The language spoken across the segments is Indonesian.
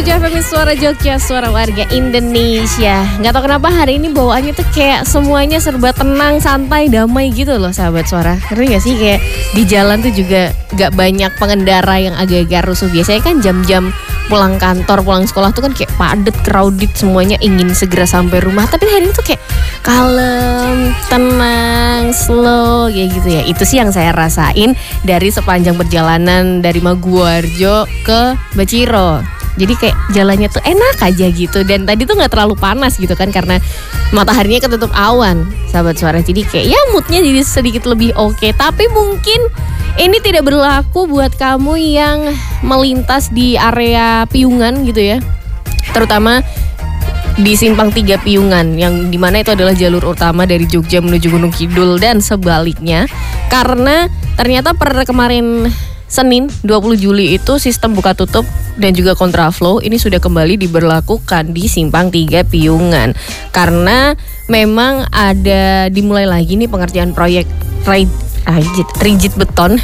107 FM Suara Jogja, suara warga Indonesia. Gak tau kenapa hari ini bawaannya tuh kayak semuanya serba tenang, santai, damai gitu loh sahabat suara. Ngerti gak sih, kayak di jalan tuh juga gak banyak pengendara yang agak-agak rusuh. Biasanya kan jam-jam pulang kantor, pulang sekolah tuh kan kayak padet, crowded, semuanya ingin segera sampai rumah. Tapi hari ini tuh kayak kalem, tenang, slow, kayak gitu ya. Itu sih yang saya rasain dari sepanjang perjalanan dari Maguwarjo ke Baciro. Jadi kayak jalannya tuh enak aja gitu. Dan tadi tuh gak terlalu panas gitu kan, karena mataharinya ketutup awan sahabat suara. Jadi kayak ya moodnya jadi sedikit lebih oke. Tapi mungkin ini tidak berlaku buat kamu yang melintas di area Piungan gitu ya. Terutama di Simpang 3 Piungan, yang dimana itu adalah jalur utama dari Jogja menuju Gunung Kidul dan sebaliknya. Karena ternyata per kemarin Senin 20 Juli itu sistem buka tutup dan juga kontraflow ini sudah kembali diberlakukan di Simpang 3 Piungan. Karena memang ada dimulai lagi nih pengerjaan proyek rigid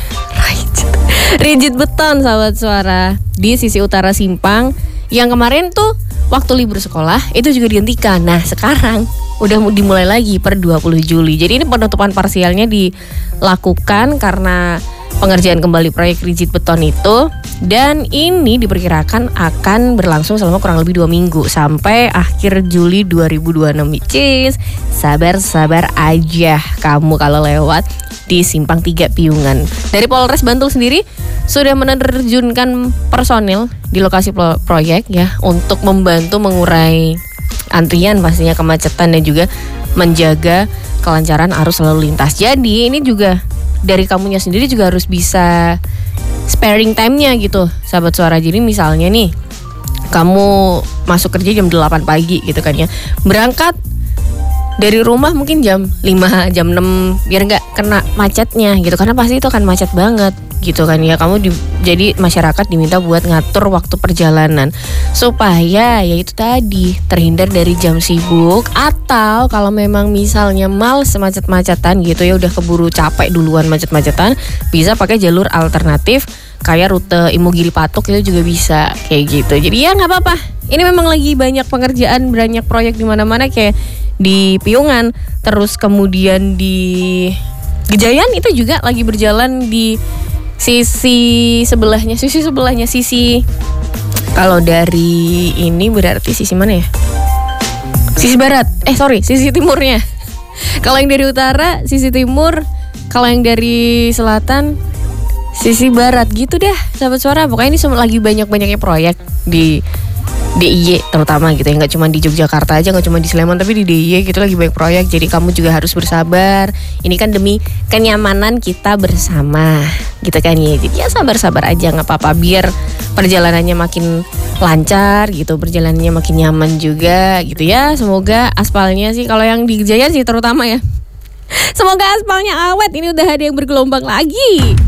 beton sahabat suara di sisi utara Simpang, yang kemarin tuh waktu libur sekolah itu juga dihentikan. Nah sekarang udah dimulai lagi per 20 Juli. Jadi ini penutupan parsialnya dilakukan karena pengerjaan kembali proyek rigid beton itu. Dan ini diperkirakan akan berlangsung selama kurang lebih 2 minggu sampai akhir Juli 2026. Which is sabar-sabar aja kamu kalau lewat di Simpang 3 Piungan. Dari Polres Bantul sendiri sudah menerjunkan personil di lokasi proyek ya, untuk membantu mengurai antrian, pastinya kemacetan, dan juga menjaga kelancaran arus lalu lintas. Jadi ini juga dari kamunya sendiri juga harus bisa sparing time-nya gitu sahabat suara. Jadi misalnya nih kamu masuk kerja jam 8 pagi gitu kan ya, berangkat dari rumah mungkin jam 5, jam 6 biar gak kena macetnya gitu. Karena pasti itu kan macet banget gitu kan ya. Jadi masyarakat diminta buat ngatur waktu perjalanan supaya ya itu tadi terhindar dari jam sibuk. Atau kalau memang misalnya males macet-macetan gitu ya, udah keburu capek duluan macet-macetan, bisa pakai jalur alternatif kayak rute Imogiri Patuk, itu juga bisa kayak gitu. Jadi ya gak apa-apa. Ini memang lagi banyak pengerjaan, banyak proyek di mana-mana, kayak di Piungan, terus kemudian di Gejayan itu juga lagi berjalan di sisi sebelahnya, sisi kalau dari ini berarti sisi mana ya? Sisi barat. Sisi timurnya. Kalau yang dari utara sisi timur, kalau yang dari selatan sisi barat gitu dah sahabat suara. Pokoknya ini lagi banyak-banyaknya proyek di DIY terutama gitu ya, nggak cuma di Yogyakarta aja, nggak cuma di Sleman, tapi di DIY gitu lagi banyak proyek. Jadi kamu juga harus bersabar. Ini kan demi kenyamanan kita bersama gitu kan ya. Jadi ya sabar-sabar aja, nggak apa-apa, biar perjalanannya makin lancar gitu, perjalanannya makin nyaman juga gitu ya. Semoga aspalnya sih, kalau yang di Gejayan sih terutama ya, semoga aspalnya awet. Ini udah ada yang bergelombang lagi.